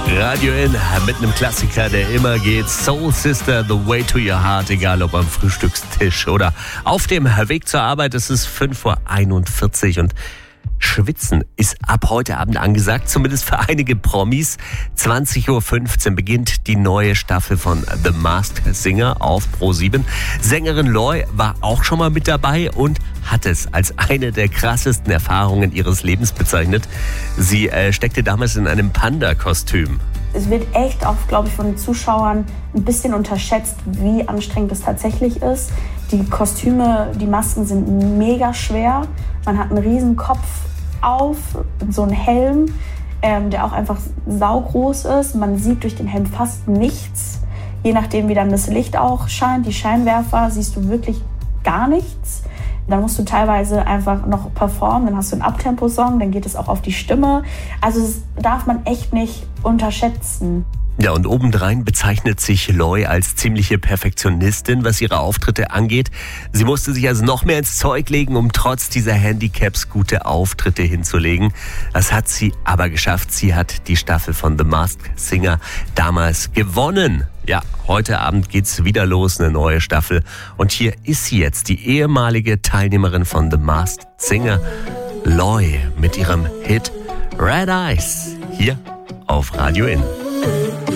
Radio In mit einem Klassiker, der immer geht. Soul Sister, The Way to Your Heart, egal ob am Frühstückstisch oder auf dem Weg zur Arbeit. Es ist 5:41 Uhr und Schwitzen ist ab heute Abend angesagt, zumindest für einige Promis. 20:15 Uhr beginnt die neue Staffel von The Masked Singer auf Pro7. Sängerin Loi war auch schon mal mit dabei und hat es als eine der krassesten Erfahrungen ihres Lebens bezeichnet. Sie steckte damals in einem Panda-Kostüm. Es wird echt oft, glaube ich, von den Zuschauern ein bisschen unterschätzt, wie anstrengend es tatsächlich ist. Die Kostüme, die Masken sind mega schwer. Man hat einen riesen Kopf auf, so einen Helm, der auch einfach saugroß ist. Man sieht durch den Helm fast nichts. Je nachdem, wie dann das Licht auch scheint, die Scheinwerfer, siehst du wirklich gar nichts. Dann musst du teilweise einfach noch performen, dann hast du einen Abtempo-Song, dann geht es auch auf die Stimme. Also das darf man echt nicht unterschätzen. Ja, und obendrein bezeichnet sich Loi als ziemliche Perfektionistin, was ihre Auftritte angeht. Sie musste sich also noch mehr ins Zeug legen, um trotz dieser Handicaps gute Auftritte hinzulegen. Das hat sie aber geschafft. Sie hat die Staffel von The Masked Singer damals gewonnen. Ja, heute Abend geht's wieder los, eine neue Staffel. Und hier ist sie jetzt, die ehemalige Teilnehmerin von The Masked Singer, Loi, mit ihrem Hit Red Eyes, hier auf Radio In.